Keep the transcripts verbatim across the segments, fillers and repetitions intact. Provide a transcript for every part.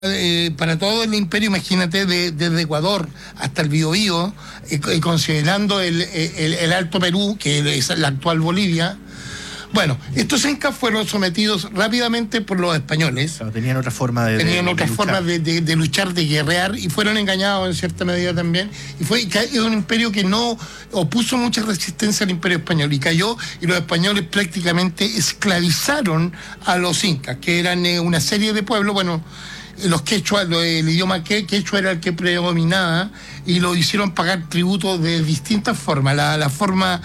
Eh, para todo el imperio, imagínate, de, desde Ecuador hasta el Biobío, eh, considerando el, el, el Alto Perú, que es la actual Bolivia. Bueno, estos incas fueron sometidos rápidamente por los españoles. Claro, tenían otra forma de Tenían de, otras de formas de, de, de luchar, de guerrear, y fueron engañados en cierta medida también. Y fue es un imperio que no opuso mucha resistencia al imperio español, y cayó, y los españoles prácticamente esclavizaron a los incas, que eran eh, una serie de pueblos, bueno, los quechua, el idioma quechua era el que predominaba, y lo hicieron pagar tributo de distintas formas. La, la forma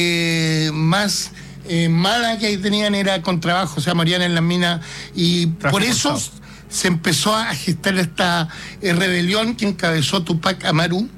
eh, más eh, mala que tenían era con trabajo, o sea, morían en las minas, y trabajo por eso forzado. Se empezó a gestar esta eh, rebelión que encabezó Tupac Amaru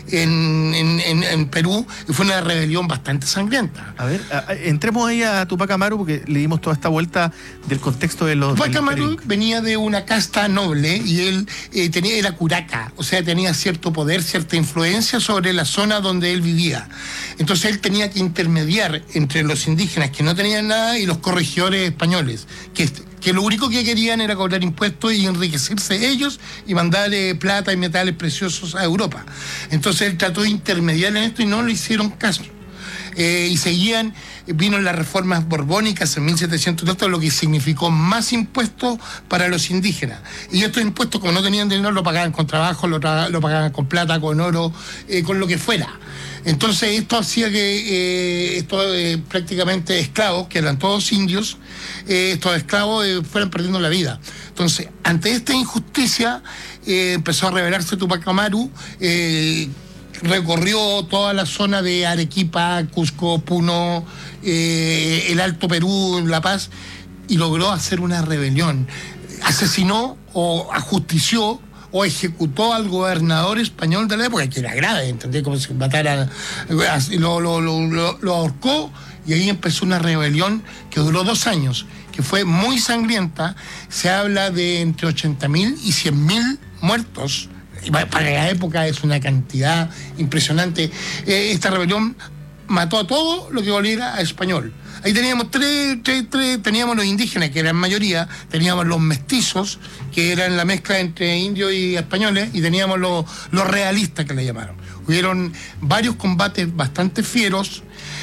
En, en, en Perú, y fue una rebelión bastante sangrienta. A ver, a, a, entremos ahí a Tupac Amaru, porque le dimos toda esta vuelta del contexto de los... Tupac Amaru venía de una casta noble, y él eh, tenía, era curaca, o sea, tenía cierto poder, cierta influencia sobre la zona donde él vivía. Entonces él tenía que intermediar entre los indígenas que no tenían nada y los corregidores españoles, que que lo único que querían era cobrar impuestos y enriquecerse ellos y mandarle plata y metales preciosos a Europa. Entonces él trató de intermediar en esto y no le hicieron caso. Eh, y seguían, vino las reformas borbónicas en mil setecientos treinta, lo que significó más impuestos para los indígenas. Y estos impuestos, como no tenían dinero, lo pagaban con trabajo, lo, tra- lo pagaban con plata, con oro, eh, con lo que fuera. Entonces esto hacía que eh, estos eh, prácticamente esclavos, que eran todos indios, eh, estos esclavos eh, fueran perdiendo la vida. Entonces, ante esta injusticia, eh, empezó a rebelarse Tupac Amaru, eh, recorrió toda la zona de Arequipa, Cusco, Puno, eh, el Alto Perú, La Paz, y logró hacer una rebelión. Asesinó o ajustició o ejecutó al gobernador español de la época, que era grave, ¿entendés? Como si matara, lo, lo, lo, lo, lo ahorcó, y ahí empezó una rebelión que duró dos años, que fue muy sangrienta. Se habla de entre ochenta mil y cien mil muertos. Para la época es una cantidad impresionante. Eh, esta rebelión mató a todo lo que volviera a español. Ahí teníamos tres, tres, tres, teníamos los indígenas, que eran mayoría, teníamos los mestizos, que eran la mezcla entre indios y españoles, y teníamos los, los realistas, que le llamaron. Hubieron varios combates bastante fieros.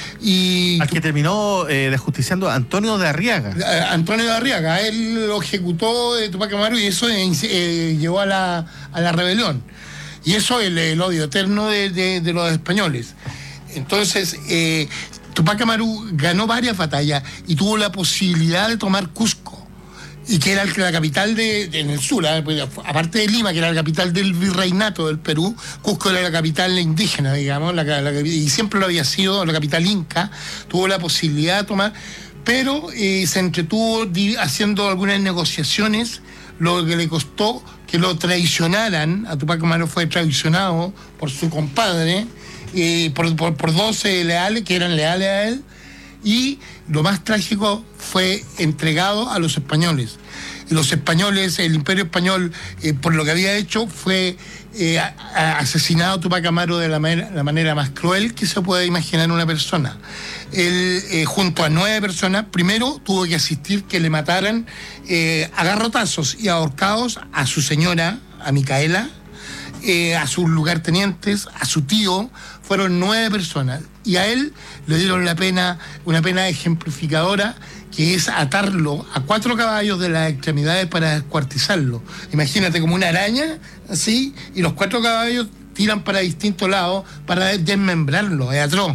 Y al que terminó eh, desjusticiando Antonio de Arriaga. Eh, Antonio de Arriaga, él lo ejecutó de Tupac Amaru, y eso eh, eh, llevó a la, a la rebelión. Y eso el, el odio eterno de, de, de los españoles. Entonces, eh, Tupac Amaru ganó varias batallas y tuvo la posibilidad de tomar Cusco, y que era la capital de, de en el sur, ¿eh? Pues, aparte de Lima, que era la capital del virreinato del Perú. Cusco era la capital indígena, digamos, la, la, y siempre lo había sido, la capital inca. Tuvo la posibilidad de tomar, pero eh, se entretuvo di, haciendo algunas negociaciones, lo que le costó que lo traicionaran. A Tupac Amaru fue traicionado por su compadre, eh, por, por, por doce leales, que eran leales a él, y lo más trágico fue entregado a los españoles. Los españoles, el Imperio Español, eh, por lo que había hecho, fue eh, a, a asesinado a Tupac Amaru de la, manera, la manera más cruel que se puede imaginar una persona. Él, eh, junto a nueve personas, primero tuvo que asistir que le mataran eh, a garrotazos y ahorcados a su señora, a Micaela, eh, a sus lugartenientes, a su tío. Fueron nueve personas, y a él le dieron la pena, una pena ejemplificadora, que es atarlo a cuatro caballos de las extremidades para descuartizarlo. Imagínate, como una araña, así, y los cuatro caballos tiran para distintos lados para desmembrarlo, es atroz.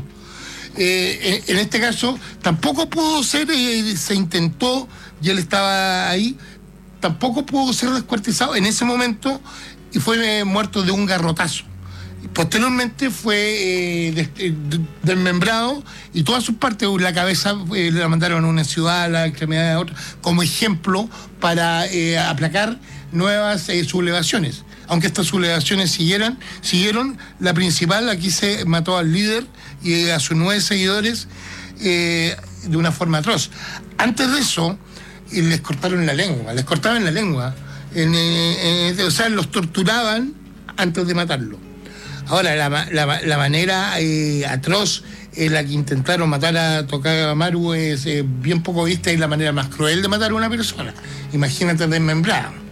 Eh, en, en este caso, tampoco pudo ser, eh, se intentó, y él estaba ahí, tampoco pudo ser descuartizado en ese momento, y fue eh, muerto de un garrotazo. Posteriormente fue eh, des, eh, desmembrado, y todas sus partes, la cabeza eh, la mandaron a una ciudad, la extremidad a otra, como ejemplo para eh, aplacar nuevas eh, sublevaciones. Aunque estas sublevaciones siguieran, siguieron, la principal, aquí se mató al líder y a sus nueve seguidores eh, de una forma atroz. Antes de eso, eh, les cortaron la lengua, les cortaban la lengua, en, eh, eh, o sea, los torturaban antes de matarlo. Ahora, la, la, la manera eh, atroz en la que intentaron matar a Tupac Amaru es eh, bien poco vista, y la manera más cruel de matar a una persona. Imagínate desmembrado.